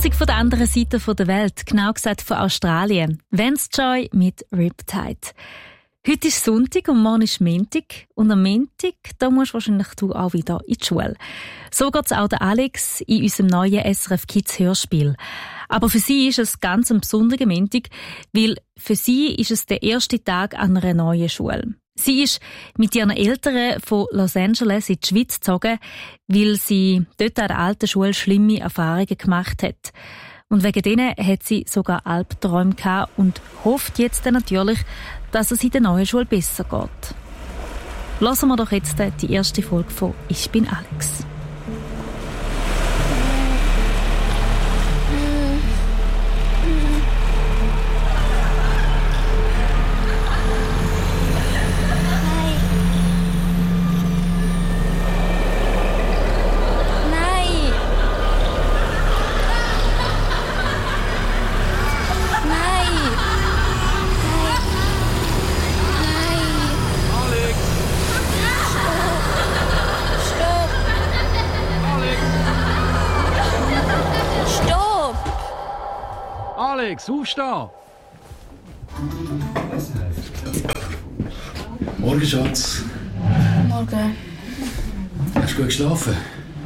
Musik von der anderen Seite der Welt, genau gesagt von Australien. Vance Joy mit Riptide. Heute ist Sonntag und morgen ist Montag. Und am Montag, da musst wahrscheinlich du auch wieder in die Schule. So geht's auch der Alex in unserem neuen SRF Kids Hörspiel. Aber für sie ist es ganz ein besonderer Montag, weil für sie ist es der erste Tag an einer neuen Schule. Sie ist mit ihren Eltern von Los Angeles in die Schweiz gezogen, weil sie dort an der alten Schule schlimme Erfahrungen gemacht hat. Und wegen denen hat sie sogar Albträume gehabt und hofft jetzt natürlich, dass es in der neuen Schule besser geht. Hören wir doch jetzt die erste Folge von «Ich bin Alex». Alex, aufstehen! Morgen, Schatz. Morgen. Hast du gut geschlafen?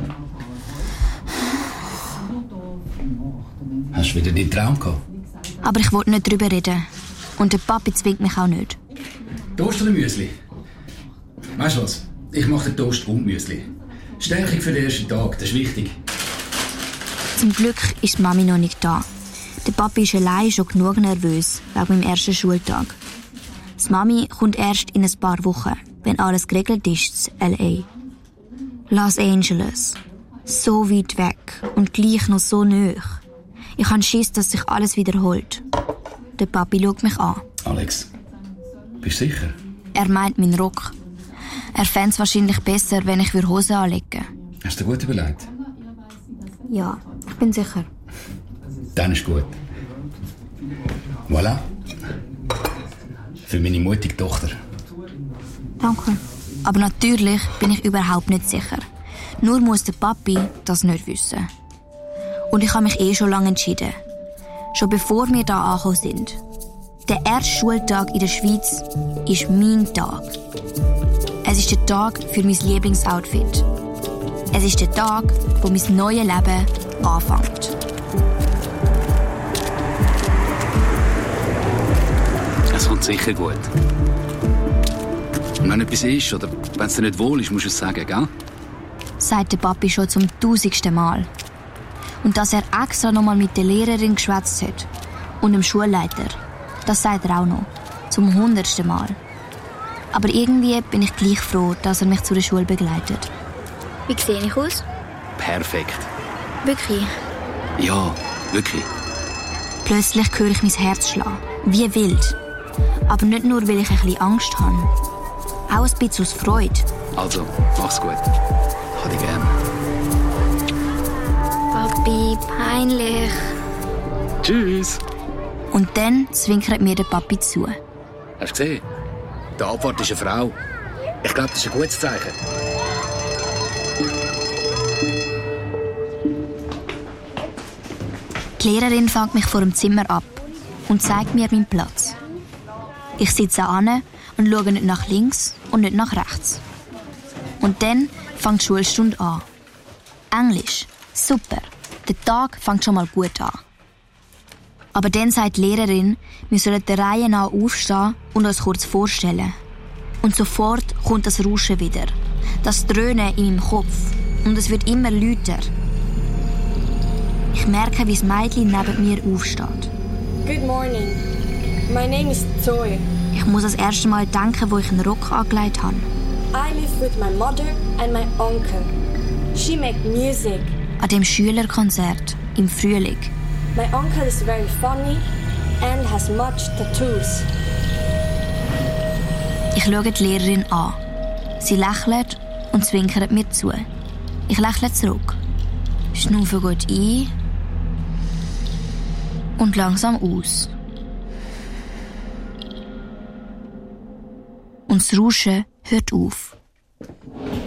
Hast du wieder deinen Traum gehabt? Aber ich wollte nicht darüber reden. Und der Papi zwingt mich auch nicht. Toast oder Müsli? Weißt du was? Ich mache den Toast und Müsli. Stärkung für den ersten Tag, das ist wichtig. Zum Glück ist die Mami noch nicht da. Der Papi ist allein schon genug nervös wegen meinem ersten Schultag. Die Mami kommt erst in ein paar Wochen, wenn alles geregelt ist, in L.A. Los Angeles. So weit weg und gleich noch so nahe. Ich habe Schiss, dass sich alles wiederholt. Der Papi schaut mich an. Alex, bist du sicher? Er meint meinen Rock. Er fände es wahrscheinlich besser, wenn ich Hose anlegen. Hast du dir gut überlegt? Ja, ich bin sicher. Dann ist gut. Voilà. Für meine mutige Tochter. Danke. Aber natürlich bin ich überhaupt nicht sicher. Nur muss der Papi das nicht wissen. Und ich habe mich schon lange entschieden. Schon bevor wir da angekommen sind. Der erste Schultag in der Schweiz ist mein Tag. Es ist der Tag für mein Lieblingsoutfit. Es ist der Tag, wo mein neues Leben anfängt. Es kommt sicher gut. Und wenn etwas ist, oder wenn es dir nicht wohl ist, musst du es sagen, gell? Sagt der Papi schon zum 1000. Mal. Und dass er extra noch mal mit der Lehrerin geschwätzt hat. Und dem Schulleiter. Das sagt er auch noch. Zum 100. Mal. Aber irgendwie bin ich gleich froh, dass er mich zu der Schule begleitet. Wie sehe ich aus? Perfekt. Wirklich? Ja, wirklich. Plötzlich höre ich mein Herz schlagen. Wie wild. Aber nicht nur, weil ich ein bisschen Angst habe. Auch ein bisschen aus Freude. Also, mach's gut. Ich hab dich gern. Papi, peinlich. Tschüss. Und dann zwinkert mir der Papi zu. Hast du gesehen? Der Abwart ist eine Frau. Ich glaube, das ist ein gutes Zeichen. Die Lehrerin fängt mich vor dem Zimmer ab und zeigt mir meinen Platz. Ich sitze an und schaue nicht nach links und nicht nach rechts. Und dann fängt die Schulstunde an. Englisch. Super. Der Tag fängt schon mal gut an. Aber dann sagt die Lehrerin, wir sollen der Reihe nach aufstehen und uns kurz vorstellen. Und sofort kommt das Rauschen wieder. Das Dröhnen in meinem Kopf. Und es wird immer lauter. Ich merke, wie das Mädchen neben mir aufsteht. Good morning. My name is Zoe. Ich muss das erste Mal denken, wo ich einen Rock angelegt habe. I live with my mother and my uncle. She make music. An dem Schülerkonzert im Frühling. My uncle is very funny and has much tattoos. Ich schaue die Lehrerin an. Sie lächelt und zwinkert mir zu. Ich lächle zurück. Schnaufe gut ein und langsam aus. Und das Rauschen hört auf.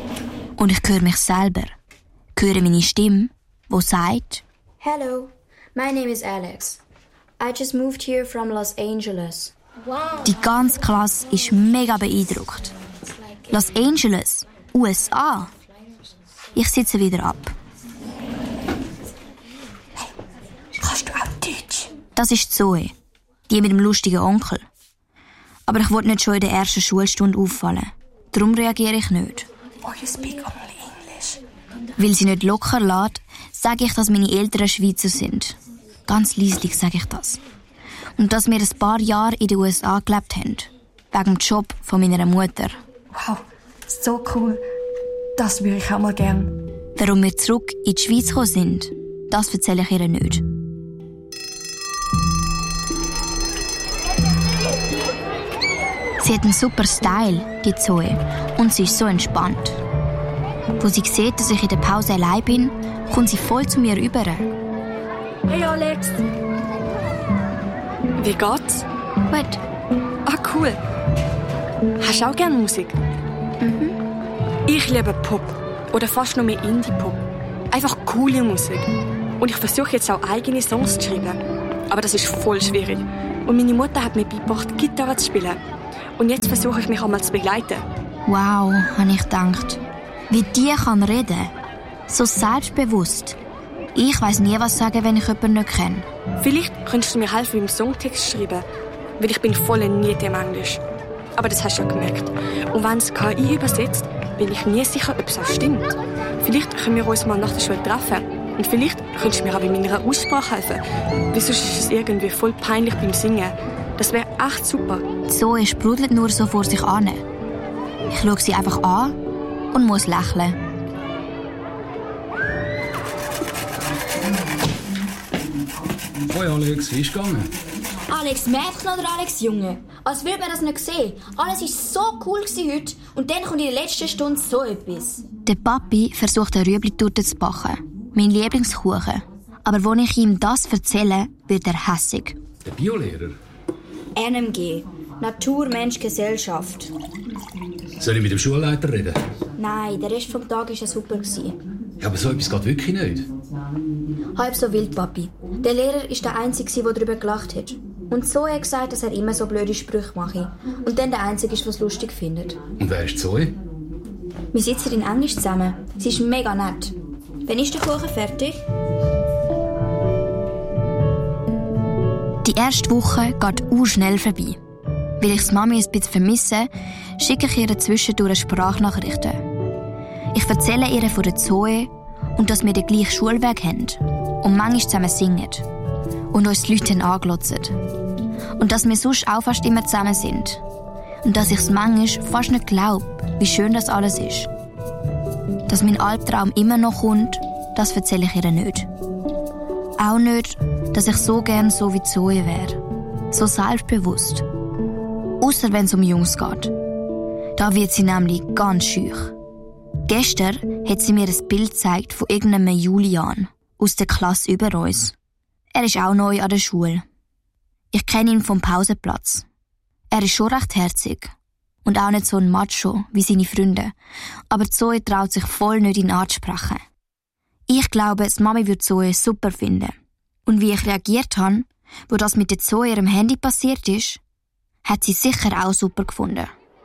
Und ich höre mich selber. Ich höre meine Stimme, die sagt: Hello, My name is Alex. I just moved here from Los Angeles. Wow. Die ganze Klasse ist mega beeindruckt. Los Angeles, USA. Ich sitze wieder ab. Hey, kannst du auch Deutsch? Das ist Zoe, die mit dem lustigen Onkel. Aber ich wollte nicht schon in der ersten Schulstunde auffallen. Darum reagiere ich nicht. Oh, you speak only English. Weil sie nicht locker lässt, sage ich, dass meine Eltern Schweizer sind. Ganz leislich sage ich das. Und dass wir ein paar Jahre in den USA gelebt haben. Wegen dem Job von meiner Mutter. Wow, so cool. Das würde ich auch mal gern. Warum wir zurück in die Schweiz gekommen sind, das erzähle ich ihr nicht. Sie hat einen super Style, die Zoe, und sie ist so entspannt. Wo sie sieht, dass ich in der Pause allein bin, kommt sie voll zu mir rüber. Hey Alex! Wie geht's? Gut. Ah, cool. Hast du auch gerne Musik? Mhm. Ich liebe Pop. Oder fast noch mehr Indie-Pop. Einfach coole Musik. Und ich versuche jetzt auch eigene Songs zu schreiben. Aber das ist voll schwierig. Und meine Mutter hat mir beigebracht, Gitarre zu spielen. Und jetzt versuche ich mich einmal zu begleiten. Wow, habe ich gedacht. Wie die kann reden. So selbstbewusst. Ich weiss nie, was sagen, wenn ich jemanden nicht kenne. Vielleicht könntest du mir helfen beim Songtext schreiben. Weil ich bin voll nicht im Englisch. Aber das hast du ja gemerkt. Und wenn es KI übersetzt, bin ich nie sicher, ob es auch stimmt. Vielleicht können wir uns mal nach der Schule treffen. Und vielleicht könntest du mir auch bei meiner Aussprache helfen. Weil sonst ist es irgendwie voll peinlich beim Singen. Das wäre echt super. Zoe sprudelt nur so vor sich an. Ich schaue sie einfach an und muss lächeln. Hoi Alex, wie ist es gegangen? Alex Mädchen oder Alex Junge? Als würde man das nicht sehen. Alles war so cool heute und dann kommt in der letzten Stunde so etwas. Der Papi versucht, eine Rüebli-Torte zu backen. Mein Lieblingskuchen. Aber wenn ich ihm das erzähle, wird er hässig. Der Biolehrer? NMG. Natur, Mensch, Gesellschaft. Soll ich mit dem Schulleiter reden? Nein, der Rest des Tages war super. Ja, aber so etwas geht wirklich nicht. Halb so wild, Papi. Der Lehrer war der Einzige, der darüber gelacht hat. Und so hat er gesagt, dass er immer so blöde Sprüche mache. Und dann der Einzige ist, der es lustig findet. Und wer ist Zoe? Wir sitzen in Englisch zusammen. Sie ist mega nett. Wann ist der Kuchen fertig? Die erste Woche geht schnell vorbei. Weil ich die Mami ein bisschen vermisse, schicke ich ihr zwischendurch Sprachnachrichten. Ich erzähle ihr von der Zoe und dass wir den gleichen Schulweg haben und manchmal zusammen singen und uns die Leute anglotzen. Und dass wir sonst auch fast immer zusammen sind. Und dass ich es manchmal fast nicht glaube, wie schön das alles ist. Dass mein Albtraum immer noch kommt, das erzähle ich ihr nicht. Auch nicht, dass ich so gern so wie Zoe wäre. So selbstbewusst. Ausser wenn es um Jungs geht. Da wird sie nämlich ganz schüch. Gestern hat sie mir ein Bild gezeigt von irgendeinem Julian aus der Klasse über uns. Er ist auch neu an der Schule. Ich kenne ihn vom Pausenplatz. Er ist schon recht herzig. Und auch nicht so ein Macho wie seine Freunde. Aber Zoe traut sich voll nicht, ihn anzusprechen. Ich glaube, die Mami würde Zoe super finden. Und wie ich reagiert habe, wo das mit der Zoe ihrem Handy passiert ist, hat sie sicher auch super gefunden.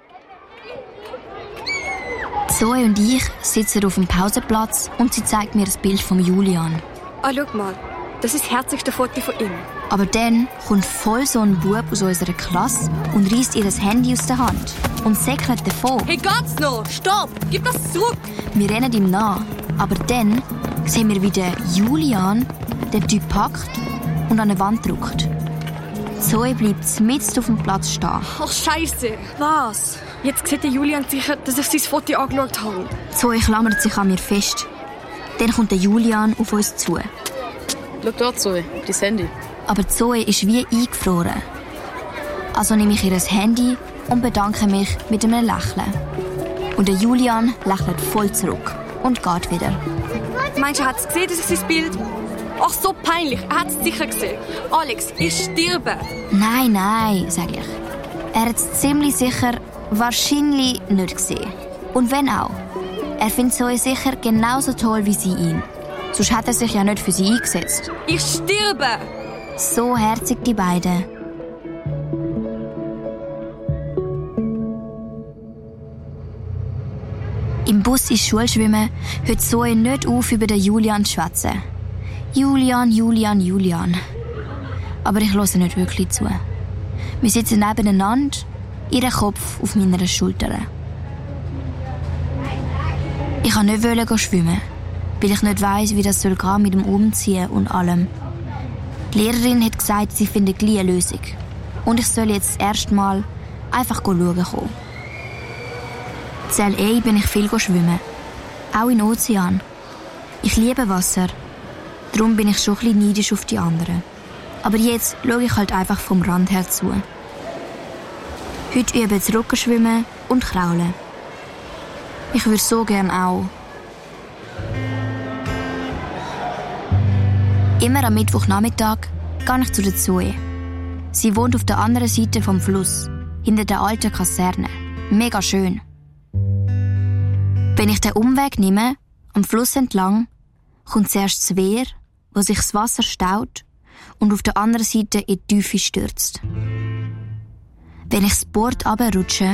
Zoe und ich sitzen auf dem Pausenplatz und sie zeigt mir das Bild von Julian. Ah, schau mal. Das ist das herzigste Foto von ihm. Aber dann kommt voll so ein Bub aus unserer Klasse und reißt ihr das Handy aus der Hand und säckelt davon. Hey, geht's noch? Stopp! Gib das zurück! Wir rennen ihm nach, aber dann sehen wir, wie der Julian den Typ packt und an eine Wand drückt. Zoe bleibt mitten auf dem Platz stehen. Ach, Scheiße! Was? Jetzt sieht der Julian sicher, dass ich sein Foto angeschaut habe. Zoe klammert sich an mir fest. Dann kommt der Julian auf uns zu. Schau dort, Zoe, dein Handy. Aber Zoe ist wie eingefroren. Also nehme ich ihr das Handy und bedanke mich mit einem Lächeln. Und der Julian lächelt voll zurück und geht wieder. Meinst du, er hat es gesehen, das ist sein Bild? Ach, so peinlich. Er hat es sicher gesehen. Alex, ich sterbe. Nein, sage ich. Er hat es ziemlich sicher wahrscheinlich nicht gesehen. Und wenn auch. Er findet Zoe sicher genauso toll wie sie ihn. Sonst hat er sich ja nicht für sie eingesetzt. Ich sterbe! So herzig die beiden. Im Bus ins Schulschwimmen hört Zoe nicht auf, über den Julian zu schwätzen. Julian. Aber ich höre nicht wirklich zu. Wir sitzen nebeneinander, ihr Kopf auf meiner Schulter. Ich wollte nicht schwimmen, weil ich nicht weiss, wie das gehen soll mit dem Umziehen und allem. Die Lehrerin hat gesagt, sie findet gleich eine Lösung. Und ich soll jetzt erst mal einfach schauen kommen. In L.A. bin ich viel schwimmen. Auch im Ozean. Ich liebe Wasser. Darum bin ich schon ein bisschen neidisch auf die anderen. Aber jetzt schaue ich halt einfach vom Rand her zu. Heute übe ich Rückenschwimmen und Kraulen. Ich würde so gern auch. Immer am Mittwochnachmittag gehe ich zu der Zoe. Sie wohnt auf der anderen Seite vom Fluss, hinter der alten Kaserne. Mega schön. Wenn ich den Umweg nehme, am Fluss entlang, kommt zuerst das Wehr, wo sich das Wasser staut und auf der anderen Seite in die Tiefe stürzt. Wenn ich das Board runterrutsche,